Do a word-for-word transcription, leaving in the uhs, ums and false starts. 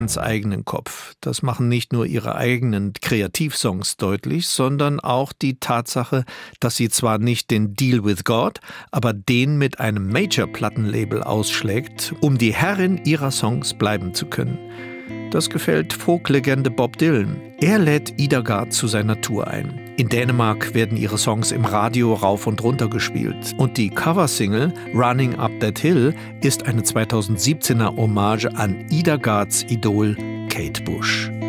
ganz eigenen Kopf. Das machen nicht nur ihre eigenen Kreativsongs deutlich, sondern auch die Tatsache, dass sie zwar nicht den Deal with God, aber den mit einem Major-Plattenlabel ausschlägt, um die Herrin ihrer Songs bleiben zu können. Das gefällt Folk-Legende Bob Dylan. Er lädt Ida Gard zu seiner Tour ein. In Dänemark werden ihre Songs im Radio rauf und runter gespielt. Und die Coversingle Running Up That Hill ist eine zweitausendsiebzehner Hommage an Ida Gards Idol Kate Bush.